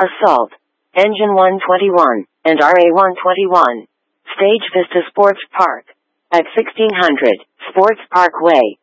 Assault, Engine 121, and RA-121. Stage Vista Sports Park. At 1600 Sports Parkway.